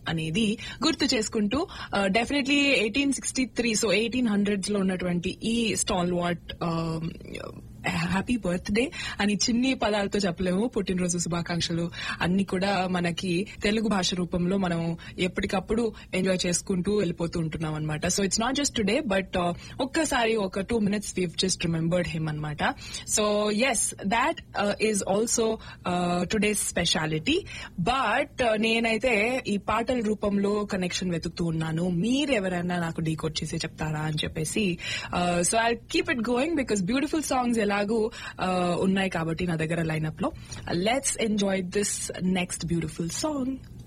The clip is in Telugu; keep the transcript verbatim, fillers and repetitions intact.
అనేది గుర్తు చేసుకుంటూ definitely eighteen sixty three so eighteen hundreds లో ఉన్నటువంటి ఈ స్టాల్ వాట్ హ్యాపీ బర్త్డే అని చిన్ని పదాలతో చెప్పలేము. పుట్టినరోజు శుభాకాంక్షలు అన్ని కూడా మనకి తెలుగు భాష రూపంలో మనం ఎప్పటికప్పుడు ఎంజాయ్ చేసుకుంటూ వెళ్ళిపోతూ ఉంటున్నాం అనమాట. So it's not just today but ఒక్కసారి ఒక two minutes weave just remembered him అనమాట. So yes that is also today's speciality. But నేనైతే ఈ పాటల రూపంలో కనెక్షన్ వెతుకుతూ ఉన్నాను. మీరెవరైనా నాకు డీకోడ్ చేసి చెప్తారా అని చెప్పేసి. So I keep it going because beautiful songs ఎలాగూ ఉన్నాయి కాబట్టి నా దగ్గర లైనప్ లో. Let's enjoy this next beautiful song.